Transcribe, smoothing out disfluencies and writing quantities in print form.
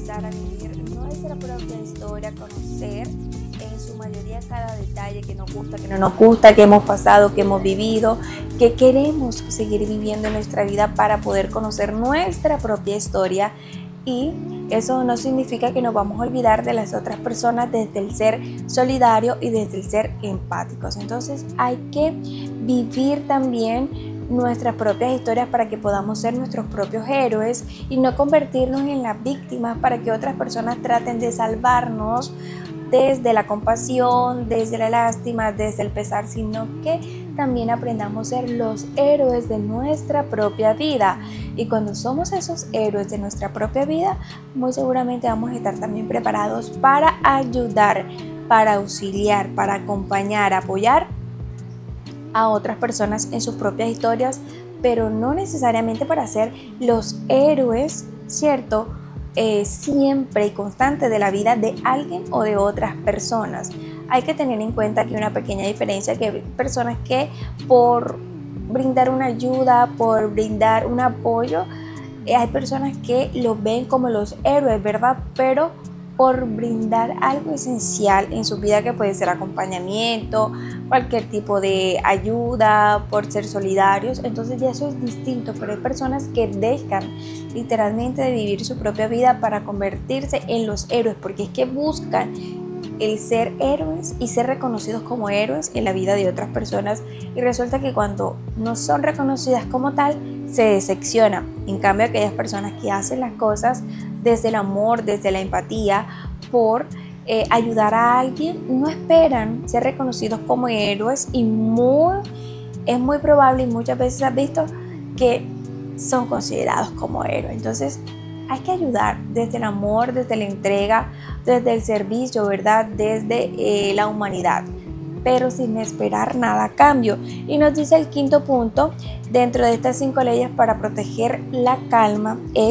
ayudar a vivir nuestra propia historia, conocer en su mayoría cada detalle que nos gusta, que no nos gusta, que hemos pasado, que hemos vivido, que queremos seguir viviendo en nuestra vida para poder conocer nuestra propia historia. Y eso no significa que nos vamos a olvidar de las otras personas desde el ser solidario y desde el ser empáticos. Entonces hay que vivir también nuestras propias historias para que podamos ser nuestros propios héroes y no convertirnos en las víctimas para que otras personas traten de salvarnos desde la compasión, desde la lástima, desde el pesar, sino que también aprendamos a ser los héroes de nuestra propia vida. Y cuando somos esos héroes de nuestra propia vida, muy seguramente vamos a estar también preparados para ayudar, para auxiliar, para acompañar, apoyar a otras personas en sus propias historias, pero no necesariamente para ser los héroes, ¿cierto? Siempre y constante de la vida de alguien o de otras personas. Hay que tener en cuenta que una pequeña diferencia, que hay personas que por brindar una ayuda, por brindar un apoyo, hay personas que lo ven como los héroes, ¿verdad? Pero por brindar algo esencial en su vida, que puede ser acompañamiento, cualquier tipo de ayuda, por ser solidarios, entonces ya eso es distinto. Pero hay personas que dejan literalmente de vivir su propia vida para convertirse en los héroes, porque es que buscan el ser héroes y ser reconocidos como héroes en la vida de otras personas, y resulta que cuando no son reconocidas como tal, se decepciona. En cambio, aquellas personas que hacen las cosas desde el amor, desde la empatía, por ayudar a alguien, no esperan ser reconocidos como héroes, y es muy probable, y muchas veces has visto que son considerados como héroes. Entonces hay que ayudar desde el amor, desde la entrega, desde el servicio, ¿verdad? Desde la humanidad, pero sin esperar nada a cambio. Y nos dice el quinto punto dentro de estas 5 leyes para proteger la calma es